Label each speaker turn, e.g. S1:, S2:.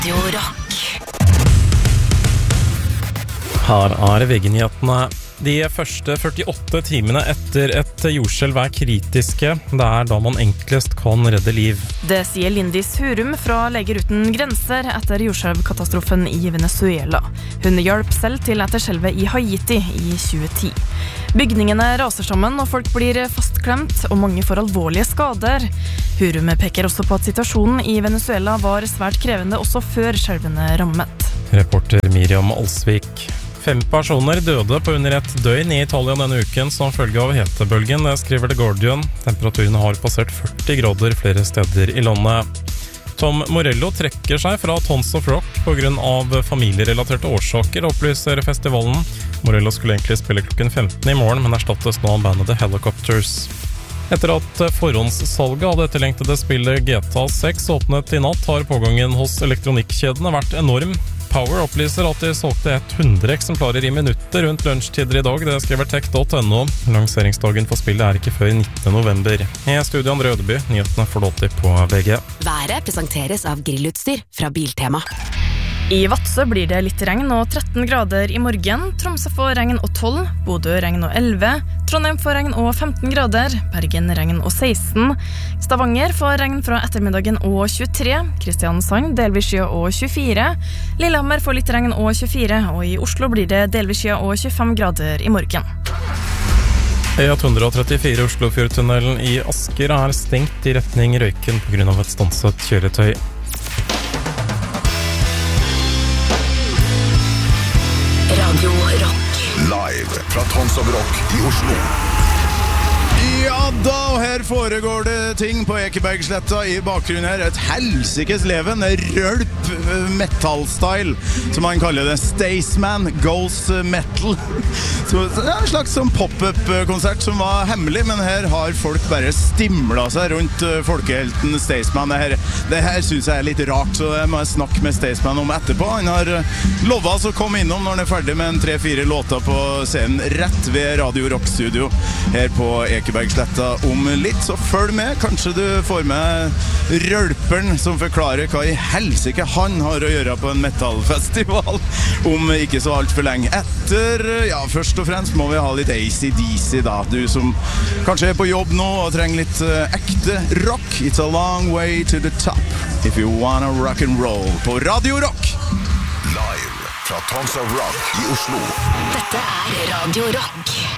S1: Radio Rock.
S2: Her VG-nyhetene. De første 48 timene etter et jordskjelv kritiske. Det da man enklest kan redde liv.
S3: Det sier Lindis Hurum fra Leger uten grenser etter jordskjelvkatastrofen i Venezuela. Hun hjalp selv til etter skjelvet i Haiti i 2010. Bygningene raser sammen, og folk blir fastklemt, og mange får alvorlige skader. Hurum peker også på at situasjonen i Venezuela var svært krevende også før skjelvene rammet.
S2: Reporter Miriam Alsvik. 5 personer døde på under et døgn i Italia denne uken som følge av hetebølgen, skriver The Guardian. Temperaturen har passert 40 grader flere steder i landet. Tom Morello trekker seg fra Tons of Rock på grunn av familierelaterte årsaker, opplyser festivalen. Morello skulle egentlig spille klokken 15 i morgen, men erstattes nå av bandet The Helicopters. Etter at forhåndssalget av det etterlengtede spillet GTA 6 åpnet i natt, har pågangen hos elektronikkjedene vært enorm. Power opplyser at de solgte 100 eksemplarer i minutter rundt lunsjtider i dag. Det skriver tech.no. Lanseringsdagen for spillet ikke før 19. november. I studio Andre Ødeby, nyhetene får du alltid på VG.
S1: Været presenteres av grillutstyr fra Biltema.
S3: I Vadsø blir det litt regn og 13 grader i morgen. Tromsø får regn og 12, Bodø regn og 11, Trondheim får regn og 15 grader, Bergen regn og 16, Stavanger får regn fra ettermiddagen og 23, Kristiansand delvis skya og 24, Lillehammer får litt regn og 24, og i Oslo blir det delvis skya og 25 grader i morgen.
S2: E134 Oslofjordtunnelen i Asker stengt i retning Røyken på grunn av et stanset kjøretøy.
S1: Radio Rock.
S4: Live fra Tons of Rock i Oslo.
S5: Ja da, og her foregår det ting på Ekebergsletta. I bakgrunnen her et helsikes leven, rølp metal-style, som man kaller det. Staysman Goes Metal. Så det en slags sånn pop-up-konsert som var hemmelig, men her har folk bare stimlet seg rundt folkehelten Staysman. Det her synes jeg litt rart, så jeg må snakke med Staysman om etterpå. Han har lovet oss å komme innom når han ferdig med en 3-4 låter på scenen rett ved Radio Rock-studio her på Ekebergsletta om litt, så følg med. Kanskje du får med rølperen som forklarer hva i helsike han har å gjøre på en metallfestival om ikke så alt for lenge. Først og fremst må vi ha litt AC/DC da. Du som kanskje på jobb nå og trenger litt ekte rock. It's a long way to the top if you wanna rock and roll på Radio Rock.
S4: Live fra Tons of Rock i Oslo.
S1: Dette Radio Rock.